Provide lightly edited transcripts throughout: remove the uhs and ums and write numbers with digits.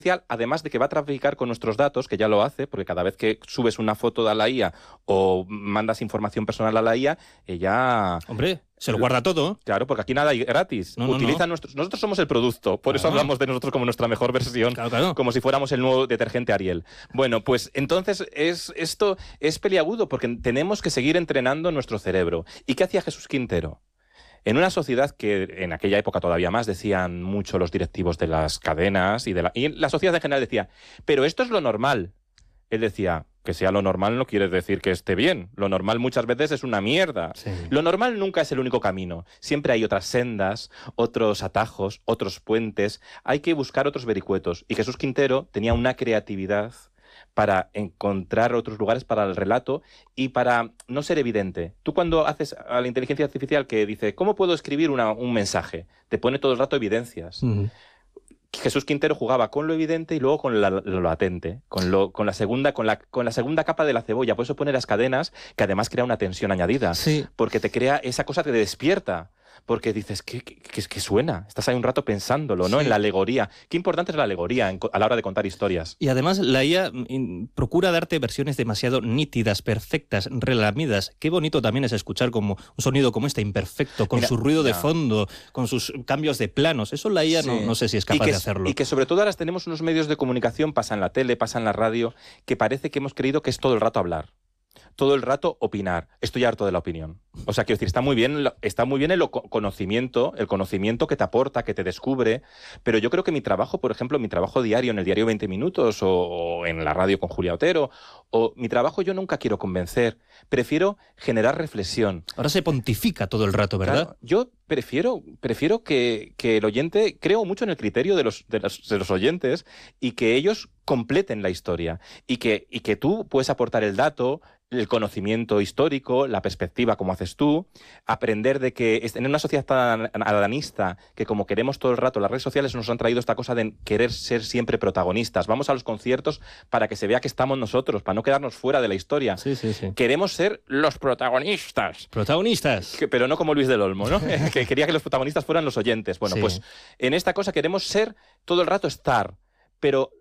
además de que va a traficar con nuestros datos, que ya lo hace, porque cada vez que subes una foto a la IA o mandas información personal a la IA, ella... Hombre, se lo guarda todo. Claro, porque aquí nada hay gratis. Utiliza nuestros... Nosotros somos el producto, por eso hablamos de nosotros como nuestra mejor versión, como si fuéramos el nuevo detergente Ariel. Bueno, pues entonces esto es peliagudo, porque tenemos que seguir entrenando nuestro cerebro. ¿Y qué hacía Jesús Quintero? En una sociedad que en aquella época todavía más decían mucho los directivos de las cadenas y la sociedad en general decía, pero esto es lo normal. Él decía, que sea lo normal no quiere decir que esté bien. Lo normal muchas veces es una mierda. Sí. Lo normal nunca es el único camino. Siempre hay otras sendas, otros atajos, otros puentes. Hay que buscar otros vericuetos. Y Jesús Quintero tenía una creatividad para encontrar otros lugares para el relato y para no ser evidente. Tú cuando haces a la inteligencia artificial que dice, ¿cómo puedo escribir un mensaje? Te pone todo el rato evidencias. Jesús Quintero jugaba con lo evidente y luego con lo latente, con la segunda capa de la cebolla. Por eso pone las cadenas, que además crea una tensión añadida. Sí. Porque te crea esa cosa que te despierta. Porque dices, ¿qué suena? Estás ahí un rato pensándolo, ¿no? Sí. En la alegoría. Qué importante es la alegoría a la hora de contar historias. Y además la IA procura darte versiones demasiado nítidas, perfectas, relamidas. Qué bonito también es escuchar como un sonido como este, imperfecto, con su ruido de fondo, con sus cambios de planos. Eso la IA no sé si es capaz de hacerlo. Y que sobre todo ahora tenemos unos medios de comunicación, pasa en la tele, pasa en la radio, que parece que hemos creído que es todo el rato hablar. Todo el rato opinar. Estoy harto de la opinión. O sea, quiero decir, está muy bien el conocimiento que te aporta, que te descubre, pero yo creo que mi trabajo, por ejemplo, mi trabajo diario en el diario 20 Minutos o en la radio con Julia Otero, o mi trabajo yo nunca quiero convencer, prefiero generar reflexión. Ahora se pontifica todo el rato, ¿verdad? Claro, yo prefiero que el oyente, creo mucho en el criterio de los oyentes y que ellos completen la historia y que tú puedes aportar el dato, el conocimiento histórico, la perspectiva como haces tú, aprender de que en una sociedad tan adanista que como queremos todo el rato, las redes sociales nos han traído esta cosa de querer ser siempre protagonistas. Vamos a los conciertos para que se vea que estamos nosotros, para no quedarnos fuera de la historia. Sí. Queremos ser los protagonistas. Protagonistas. Pero no como Luis del Olmo, ¿no? Que quería que los protagonistas fueran los oyentes. Bueno, pues en esta cosa queremos ser todo el rato estar, pero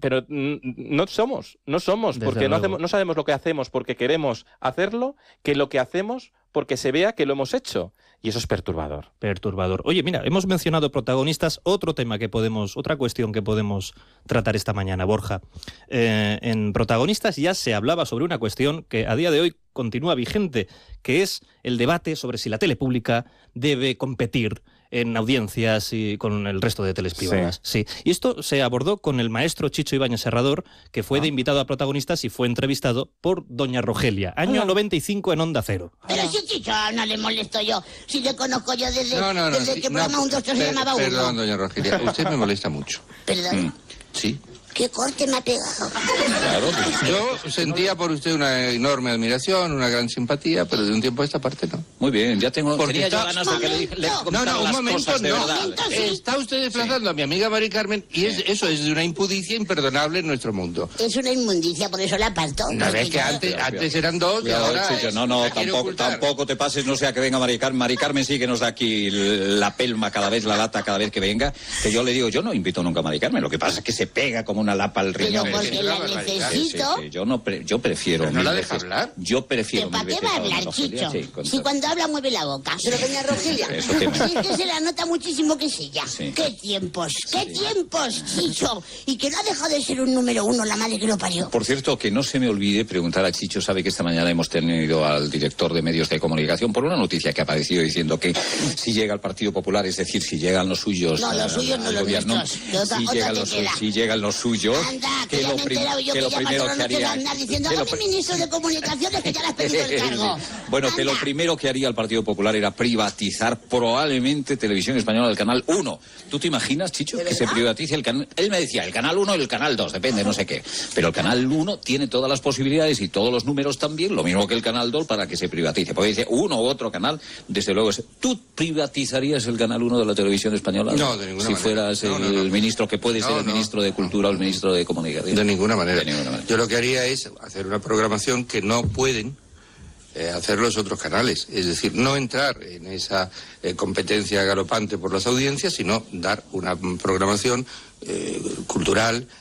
no somos, porque no sabemos lo que hacemos porque queremos hacerlo, que lo que hacemos porque se vea que lo hemos hecho. Y eso es perturbador. Perturbador. Oye, mira, hemos mencionado protagonistas, otra cuestión que podemos tratar esta mañana, Borja. En protagonistas ya se hablaba sobre una cuestión que a día de hoy continúa vigente, que es el debate sobre si la tele pública debe competir en audiencias y con el resto de teles privadas. Sí. Y esto se abordó con el maestro Chicho Ibáñez Serrador, que fue de invitado a protagonistas y fue entrevistado por doña Rogelia, año 95 en Onda Cero. Pero si Chicho no le molesto yo, si le conozco yo desde que programa 1, 2, 3 se llamaba 1. Perdón, doña Rogelia, usted me molesta mucho. ¿Perdón? Sí. ¿Qué corte me ha pegado? Claro, yo sentía por usted una enorme admiración, una gran simpatía, pero de un tiempo a esta parte no. Muy bien, ya tengo tenía yo ganas de que le contara un las momento, cosas de verdad. Está usted desplazando a mi amiga Mari Carmen y eso es de una impudicia imperdonable en nuestro mundo. Es una inmundicia, por eso la aparto. No ves que antes eran dos y ahora... tampoco te pases, no sea que venga Mari Carmen. Mari Carmen sí que nos da aquí la pelma cada vez, la lata cada vez que venga, que yo le digo, yo no invito nunca a Mari Carmen, lo que pasa es que se pega como una lapa al riñón. Pero porque la necesito. Sí. Yo prefiero. ¿No la deja hablar? Yo prefiero. ¿Para qué va a hablar, Chicho? Si cuando habla mueve la boca. Pero doña Rogelia, sí que se la nota muchísimo que sí ya. Sí. ¡Qué tiempos, Chicho! Y que no ha dejado de ser un número 1, la madre que lo parió. Por cierto, que no se me olvide preguntar a Chicho, sabe que esta mañana hemos tenido al director de medios de comunicación por una noticia que ha aparecido diciendo que si llega el Partido Popular, es decir, si llegan los suyos... No, los suyos no, los nuestros. Si llegan los suyos... Anda, que ya me he enterado yo que ya Patrón no quiere andar diciendo a mi ministro de Comunicaciones que ya le has pedido el cargo. Bueno, que lo primero que haría el Partido Popular era privatizar probablemente Televisión Española del Canal 1. ¿Tú te imaginas, Chicho, que se privatice el canal? Él me decía, el Canal 1 y el Canal 2, depende, no sé qué. Pero el Canal 1 tiene todas las posibilidades y todos los números también, lo mismo que el Canal 2 para que se privatice. Porque dice, uno u otro canal, desde luego es... ¿Tú privatizarías el Canal 1 de la Televisión Española? No, de ninguna manera. Si fueras el ministro, que puede ser el ministro de Cultura o el ministro de Comunicación. De ninguna manera. Yo lo que haría es hacer una programación que no pueden hacer los otros canales. Es decir, no entrar en esa competencia galopante por las audiencias, sino dar una programación cultural,